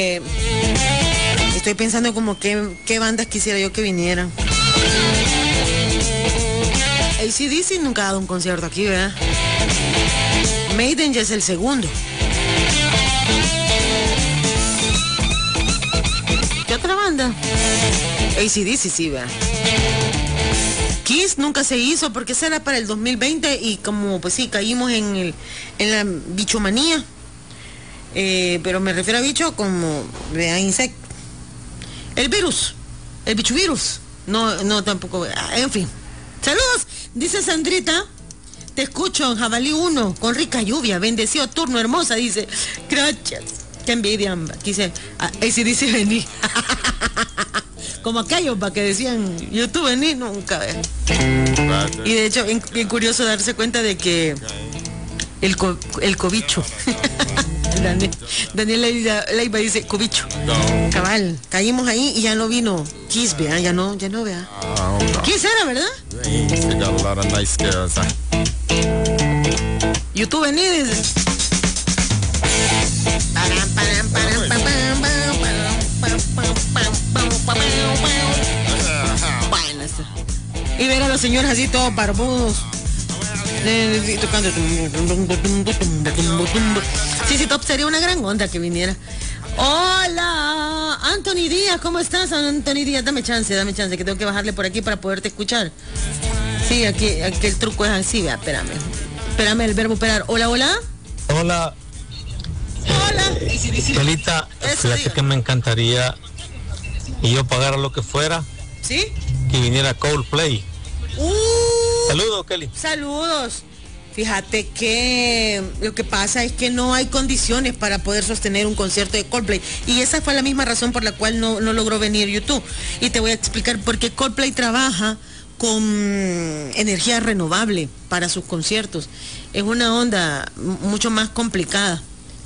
Estoy pensando como qué bandas quisiera yo que vinieran. AC/DC nunca ha dado un concierto aquí, ¿verdad? Maiden ya es el segundo. ¿Qué otra banda? AC/DC sí, ¿verdad? Kiss nunca se hizo porque ese era para el 2020 y como pues sí, caímos en la bichomanía. Pero me refiero a bicho como de insecto. El virus, el bicho virus. No tampoco, en fin. Saludos, dice Sandrita. Te escucho en Jabalí 1 con rica lluvia, bendecido turno hermosa, dice. Gracias. Qué envidia, dice. Ahí sí dice vení. Como aquellos para que decían YouTube vení, nunca ves. Y de hecho, bien curioso darse cuenta de que el cobicho. Daniel Leiva dice cobicho. Cabal, caímos ahí y ya no vino Kiss, vea, ya no vea. Kiss era, ¿verdad? YouTube vení. Y ver a los señores así todos barbudos tocando. Sí, Top sería una gran onda que viniera. Hola, Anthony Díaz, ¿cómo estás, Anthony Díaz? Dame chance, que tengo que bajarle por aquí para poderte escuchar. Sí, aquí el truco es así, vea, espérame el verbo esperar. Hola. Hola. Pelita, fíjate que me encantaría y yo pagara lo que fuera. ¿Sí? Que viniera Coldplay. Saludos, Kelly. Saludos. Fíjate que lo que pasa es que no hay condiciones para poder sostener un concierto de Coldplay. Y esa fue la misma razón por la cual no logró venir YouTube. Y te voy a explicar por qué Coldplay trabaja con energía renovable para sus conciertos. Es una onda mucho más complicada.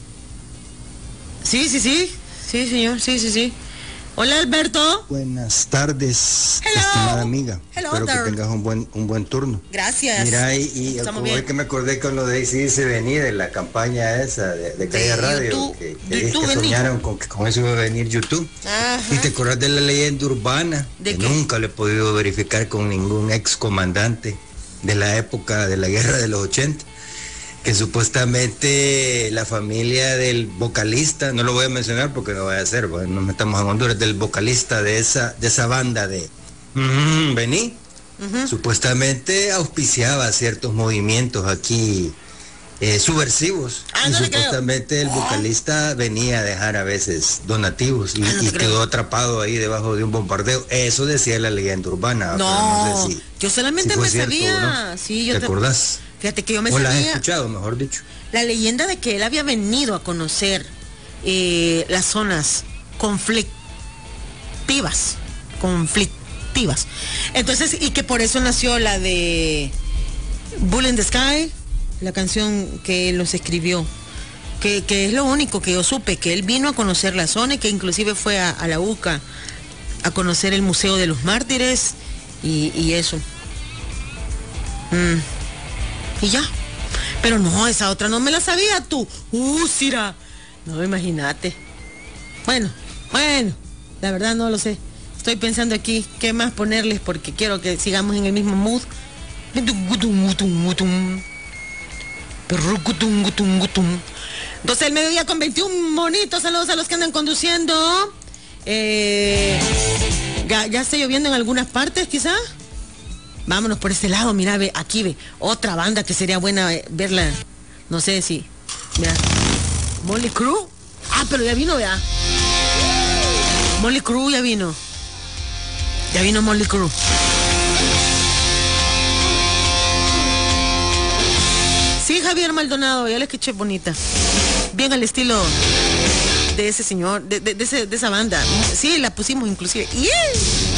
Sí, señor, sí. Hola, Alberto. Buenas tardes, hello, estimada amiga. Hello, espero there. Que tengas un buen turno. Gracias. Mira, y hoy que me acordé con lo de AC/DC venir de la campaña esa de Calle Radio, que soñaron con eso iba a venir YouTube. Ajá. Y te acordás de la leyenda urbana, que nunca lo he podido verificar con ningún ex comandante de la época de la guerra de los 80. Que supuestamente la familia del vocalista, no lo voy a mencionar porque no voy a hacer, pues nos metamos en Honduras, del vocalista de esa banda de Vení, supuestamente auspiciaba ciertos movimientos aquí subversivos. Y supuestamente el vocalista venía a dejar a veces donativos y quedó atrapado ahí debajo de un bombardeo. Eso decía la leyenda urbana. No, sé si, yo solamente me sabía. ¿no? Sí, yo ¿Te acordás? Fíjate que yo me sabía. ¿O la has escuchado, mejor dicho? La leyenda de que él había venido a conocer las zonas conflictivas. Entonces, y que por eso nació la de Bull in the Sky, la canción que él nos escribió. Que es lo único que yo supe, que él vino a conocer la zona y que inclusive fue a la UCA a conocer el Museo de los Mártires y eso. Y ya. Pero no, esa otra no me la sabía tú. Sira. No, imagínate. Bueno, la verdad no lo sé. Estoy pensando aquí qué más ponerles porque quiero que sigamos en el mismo mood. 12 del mediodía con 21 bonitos. Saludos a los que andan conduciendo. Ya está lloviendo en algunas partes, quizá. Vámonos por este lado, mira, aquí ve otra banda que sería buena verla. No sé si. Mira. Motley Crue. Pero ya vino, vea. Motley Crue ya vino. Ya vino Motley Crue. Sí, Javier Maldonado, ya la escuché bonita. Bien al estilo de ese señor, de esa banda. Sí, la pusimos inclusive. ¡Yeah!